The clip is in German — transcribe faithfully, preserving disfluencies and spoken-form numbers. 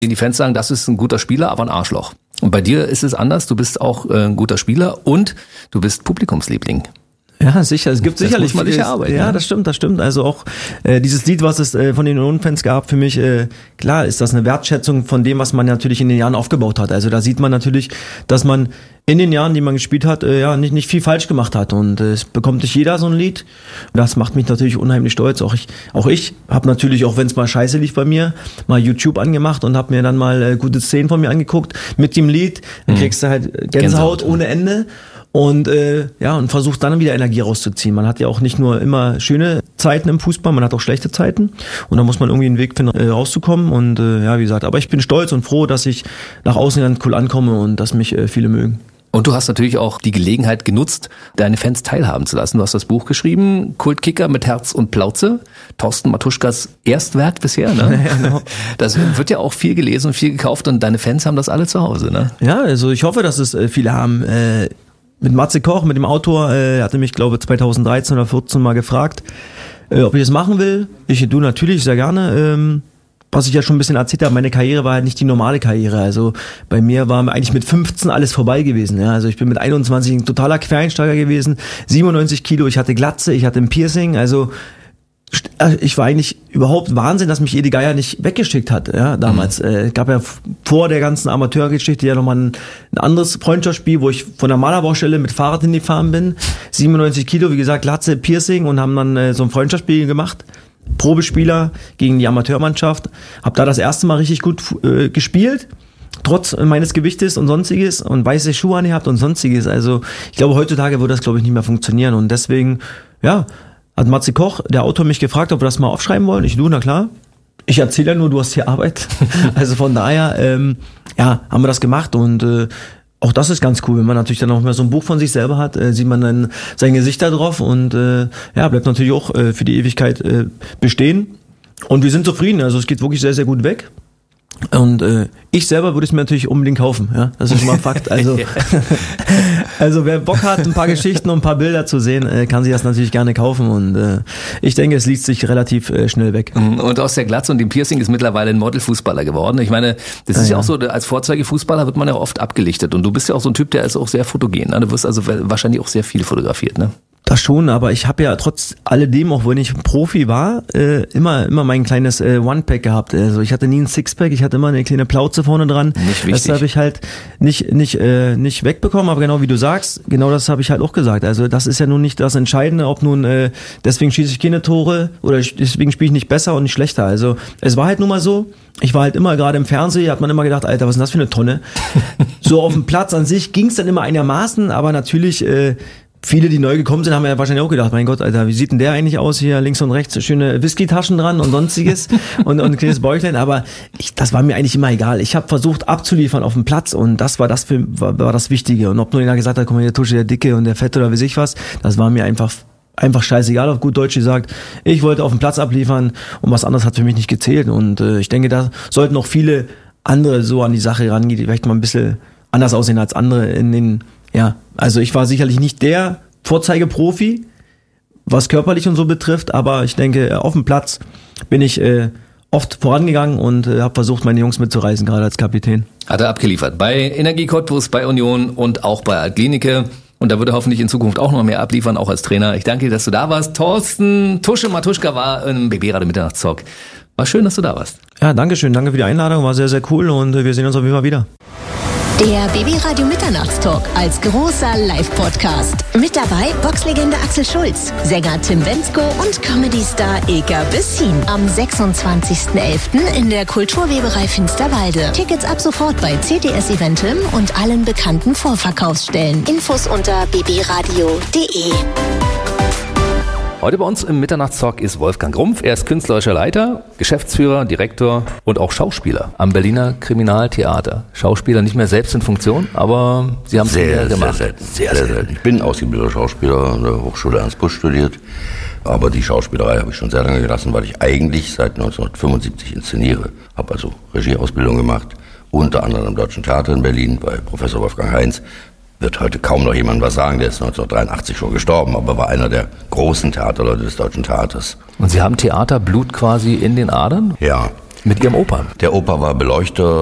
Die Fans sagen, das ist ein guter Spieler, aber ein Arschloch. Und bei dir ist es anders. Du bist auch äh, ein guter Spieler und du bist Publikumsliebling. Ja, sicher. Es gibt das sicherlich muss man nicht arbeiten. Ja, ne? das stimmt, das stimmt. Also auch äh, dieses Lied, was es äh, von den Union-Fans gab, für mich, äh, klar, ist das eine Wertschätzung von dem, was man natürlich in den Jahren aufgebaut hat. Also da sieht man natürlich, dass man in den Jahren, die man gespielt hat, äh, ja nicht nicht viel falsch gemacht hat. Und äh, es bekommt nicht jeder so ein Lied. Das macht mich natürlich unheimlich stolz. Auch ich, auch ich habe natürlich, auch wenn es mal scheiße lief bei mir, mal YouTube angemacht und habe mir dann mal äh, gute Szenen von mir angeguckt mit dem Lied. Dann kriegst du halt Gänsehaut, Gänsehaut ohne Ende. Und äh, ja, und versucht dann wieder Energie rauszuziehen. Man hat ja auch nicht nur immer schöne Zeiten im Fußball, man hat auch schlechte Zeiten. Und da muss man irgendwie einen Weg finden, äh, rauszukommen. Und äh, ja, wie gesagt, aber ich bin stolz und froh, dass ich nach außen ganz cool ankomme und dass mich äh, viele mögen. Und du hast natürlich auch die Gelegenheit genutzt, deine Fans teilhaben zu lassen. Du hast das Buch geschrieben, Kultkicker mit Herz und Plauze. Thorsten Matuschkas Erstwerk bisher, ne? Ja, genau. Das wird ja auch viel gelesen und viel gekauft und deine Fans haben das alle zu Hause, ne? Ja, also ich hoffe, dass es äh, viele haben. Äh, Mit Matze Koch, mit dem Autor, äh, er hatte mich, glaube ich, zweitausenddreizehn oder vierzehn mal gefragt, äh, ob ich das machen will. Ich, du natürlich, sehr gerne. Ähm, was ich ja schon ein bisschen erzählt habe, meine Karriere war halt nicht die normale Karriere. Also bei mir war eigentlich mit fünfzehn alles vorbei gewesen. Ja? Also ich bin mit einundzwanzig ein totaler Quereinsteiger gewesen, siebenundneunzig Kilo, ich hatte Glatze, ich hatte ein Piercing, also ich war eigentlich überhaupt Wahnsinn, dass mich Edi Geier nicht weggeschickt hat, ja, damals. Mhm. Äh, gab ja vor der ganzen Amateurgeschichte ja nochmal ein, ein anderes Freundschaftsspiel, wo ich von der Malerbaustelle mit Fahrrad hingefahren bin. siebenundneunzig Kilo, wie gesagt, Glatze, Piercing und haben dann äh, so ein Freundschaftsspiel gemacht. Probespieler gegen die Amateurmannschaft. Hab da das erste Mal richtig gut äh, gespielt. Trotz meines Gewichtes und sonstiges und weiße Schuhe angehabt und sonstiges. Also ich glaube, heutzutage würde das, glaube ich, nicht mehr funktionieren. Und deswegen, ja, hat Matze Koch, der Autor, mich gefragt, ob wir das mal aufschreiben wollen. Ich, du, na klar. Ich erzähle ja nur, du hast hier Arbeit. Also von daher, ähm, ja, haben wir das gemacht und äh, auch das ist ganz cool, wenn man natürlich dann auch mal so ein Buch von sich selber hat, äh, sieht man dann sein Gesicht da drauf und äh, ja, bleibt natürlich auch äh, für die Ewigkeit äh, bestehen. Und wir sind zufrieden, also es geht wirklich sehr, sehr gut weg. Und äh, ich selber würde es mir natürlich unbedingt kaufen, ja, das ist schon mal Fakt. Also, also wer Bock hat, ein paar Geschichten und ein paar Bilder zu sehen, äh, kann sich das natürlich gerne kaufen und äh, ich denke, es liest sich relativ äh, schnell weg. Und aus der Glatze und dem Piercing ist mittlerweile ein Modelfußballer geworden. Ich meine, das ist ja, ja auch so, als Vorzeigefußballer wird man ja oft abgelichtet und du bist ja auch so ein Typ, der ist auch sehr fotogen, ne? Du wirst also wahrscheinlich auch sehr viel fotografiert, ne? Das schon, aber ich habe ja trotz alledem, auch wenn ich Profi war, äh, immer immer mein kleines äh, One-Pack gehabt. Also ich hatte nie ein Sixpack, ich hatte immer eine kleine Plauze vorne dran. Nicht wichtig. Das habe ich halt nicht nicht äh, nicht wegbekommen, aber genau wie du sagst, genau das habe ich halt auch gesagt. Also das ist ja nun nicht das Entscheidende, ob nun äh, deswegen schieße ich keine Tore oder deswegen spiele ich nicht besser und nicht schlechter. Also es war halt nun mal so, ich war halt immer gerade im Fernsehen, hat man immer gedacht, Alter, was ist denn das für eine Tonne? So auf dem Platz an sich ging es dann immer einigermaßen, aber natürlich äh, viele, die neu gekommen sind, haben ja wahrscheinlich auch gedacht, mein Gott, Alter, wie sieht denn der eigentlich aus hier, links und rechts, schöne Whisky-Taschen dran und sonstiges und, und ein kleines Bäuchlein, aber ich, das war mir eigentlich immer egal. Ich habe versucht abzuliefern auf dem Platz und das war das für, war, war das Wichtige. Und ob nur einer gesagt hat, guck mal, der Tusche, der Dicke und der Fette oder wie ich was, das war mir einfach einfach scheißegal, auf gut Deutsch gesagt. Ich wollte auf dem Platz abliefern und was anderes hat für mich nicht gezählt und äh, ich denke, da sollten noch viele andere so an die Sache rangehen, die vielleicht mal ein bisschen anders aussehen als andere in den. Ja, also ich war sicherlich nicht der Vorzeigeprofi, was körperlich und so betrifft, aber ich denke, auf dem Platz bin ich äh, oft vorangegangen und äh, habe versucht, meine Jungs mitzureißen, gerade als Kapitän. Hat er abgeliefert. Bei Energie Cottbus, bei Union und auch bei Altlinike. Und da würde er hoffentlich in Zukunft auch noch mehr abliefern, auch als Trainer. Ich danke dir, dass du da warst. Thorsten Tusche Matuschka war im B B-Radio Mitternachtstalk. War schön, dass du da warst. Ja, danke schön. Danke für die Einladung. War sehr, sehr cool und äh, wir sehen uns auf jeden Fall wieder. Der B B-Radio Mitternachtstalk als großer Live-Podcast. Mit dabei Boxlegende Axel Schulz, Sänger Tim Bendzko und Comedy-Star Ilka Bessin. Am sechsundzwanzigsten elften in der Kulturweberei Finsterwalde. Tickets ab sofort bei C T S Eventim und allen bekannten Vorverkaufsstellen. Infos unter b b radio punkt d e. Heute bei uns im Mitternachtstalk ist Wolfgang Rumpf. Er ist künstlerischer Leiter, Geschäftsführer, Direktor und auch Schauspieler am Berliner Kriminaltheater. Schauspieler nicht mehr selbst in Funktion, aber Sie haben es sehr gemacht. Sehr, sehr, sehr, sehr selten. Ich bin ausgebildeter Schauspieler an der Hochschule Ernst Busch studiert, aber die Schauspielerei habe ich schon sehr lange gelassen, weil ich eigentlich seit neunzehnhundertfünfundsiebzig inszeniere. Habe also Regieausbildung gemacht, unter anderem am Deutschen Theater in Berlin bei Professor Wolfgang Heinz. Wird heute kaum noch jemand was sagen, der ist neunzehnhundertdreiundachtzig schon gestorben, aber war einer der großen Theaterleute des Deutschen Theaters. Und Sie haben Theaterblut quasi in den Adern? Ja, Mit Ihrem Opa? Der Opa war Beleuchter